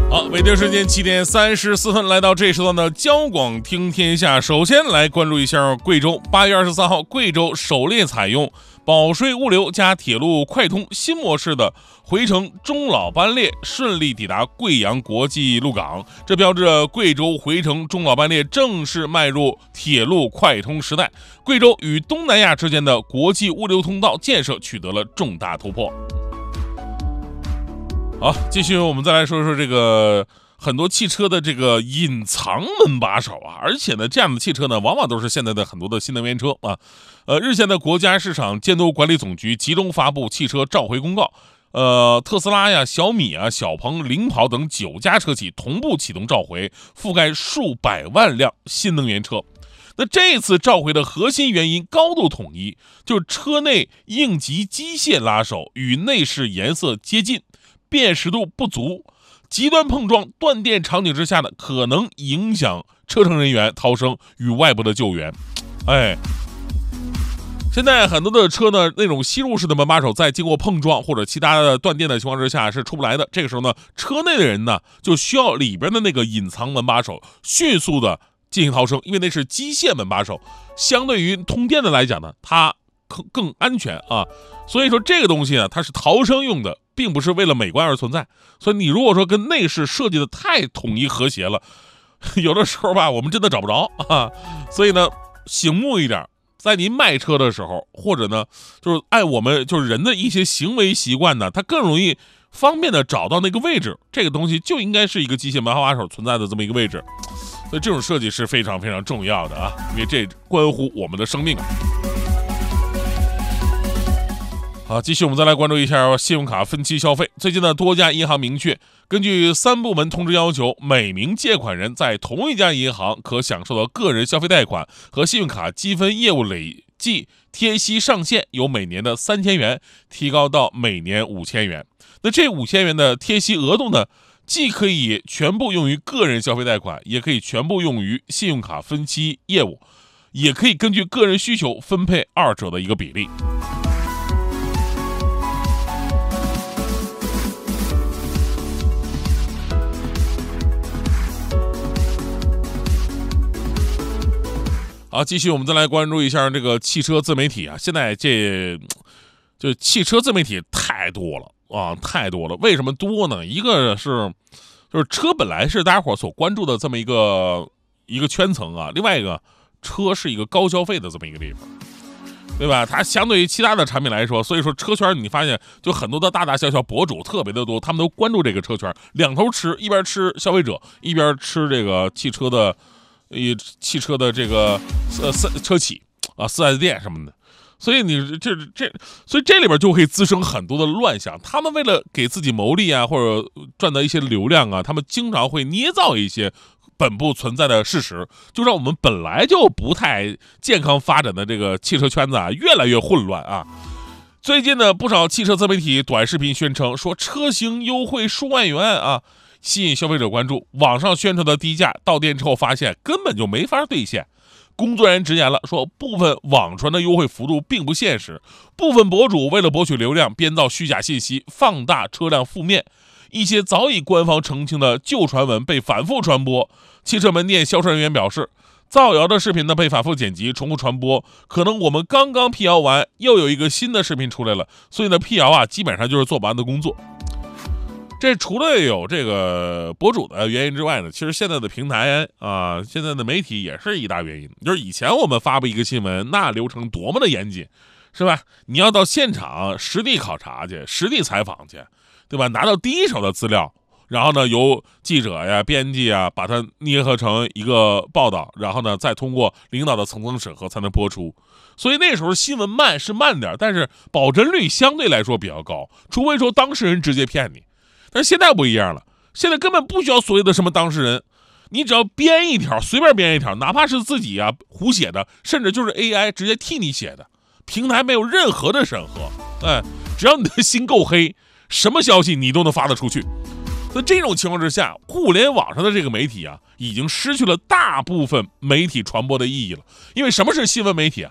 好，北京时间7:34，来到这时段的交广听天下。首先来关注一下贵州8月23号，贵州首列采用保税物流加铁路快通新模式的回程中老班列顺利抵达贵阳国际陆港，这标志着贵州回程中老班列正式迈入铁路快通时代。贵州与东南亚之间的国际物流通道建设取得了重大突破。好，继续我们再来说说这个很多汽车的这个隐藏门把手啊，而且呢，这样的汽车呢，往往都是现在的很多的新能源车啊。日前的国家市场监督管理总局集中发布汽车召回公告，特斯拉呀、小米啊、小鹏、领跑等9家车企同步启动召回，覆盖数百万辆新能源车。那这次召回的核心原因高度统一，就是车内应急机械拉手与内饰颜色接近，辨识度不足，极端碰撞断电场景之下呢，可能影响车乘人员逃生与外部的救援。现在很多的车呢，那种吸入式的门把手在经过碰撞或者其他的断电的情况之下是出不来的，这个时候呢，车内的人呢就需要里边的那个隐藏门把手迅速的进行逃生，因为那是机械门把手，相对于通电的来讲呢，它更安全啊。所以说这个东西呢，它是逃生用的，并不是为了美观而存在。所以你如果说跟内饰设计的太统一和谐了，有的时候吧，我们真的找不着啊。所以呢，醒目一点，在您卖车的时候，或者呢，就是按我们就是人的一些行为习惯呢，它更容易方便的找到那个位置。这个东西就应该是一个机械门把手存在的这么一个位置。所以这种设计是非常非常重要的啊，因为这关乎我们的生命啊。好，继续我们再来关注一下信用卡分期消费。最近呢，多家银行明确，根据3部门通知要求，每名借款人在同一家银行可享受到个人消费贷款和信用卡积分业务累计贴息上限由每年的3000元提高到每年5000元。那这5000元的贴息额度呢，既可以全部用于个人消费贷款，也可以全部用于信用卡分期业务，也可以根据个人需求分配二者的一个比例。好，继续我们再来关注一下这个汽车自媒体啊。现在就汽车自媒体太多了啊，太多了。为什么多呢？一个是就是车本来是大家伙所关注的这么一个圈层啊，另外一个车是一个高消费的这么一个地方，对吧？它相对于其他的产品来说，所以说车圈你发现就很多的大大小小博主特别的多，他们都关注这个车圈，两头吃，一边吃消费者，一边吃这个汽车的这个车企啊，4S 店什么的。所以所以这里边就会滋生很多的乱象。他们为了给自己牟利啊，或者赚到一些流量啊，他们经常会捏造一些本不存在的事实，就让我们本来就不太健康发展的这个汽车圈子啊，越来越混乱啊。最近呢，不少汽车自媒体短视频宣称说车型优惠数万元啊，吸引消费者关注。网上宣传的低价到店之后发现根本就没法兑现。工作人员直言了，说部分网传的优惠幅度并不现实，部分博主为了博取流量编造虚假信息，放大车辆负面，一些早已官方澄清的旧传闻被反复传播。汽车门店销售人员表示，造谣的视频呢被反复剪辑重复传播，可能我们刚刚辟谣完，又有一个新的视频出来了，所以呢辟谣啊基本上就是做不完的工作。这除了有这个博主的原因之外呢，其实现在的平台啊，现在的媒体也是一大原因。就是以前我们发布一个新闻，那流程多么的严谨，是吧？你要到现场实地考察去，实地采访去，对吧？拿到第一手的资料，然后呢由记者呀、编辑啊把它捏合成一个报道，然后呢再通过领导的层层审核才能播出。所以那时候新闻慢是慢点，但是保真率相对来说比较高，除非说当事人直接骗你。但是现在不一样了，现在根本不需要所谓的什么当事人，你只要编一条，随便编一条，哪怕是自己啊胡写的，甚至就是 AI 直接替你写的，平台没有任何的审核，只要你的心够黑，什么消息你都能发得出去。在这种情况之下，互联网上的这个媒体啊，已经失去了大部分媒体传播的意义了。因为什么是新闻媒体啊？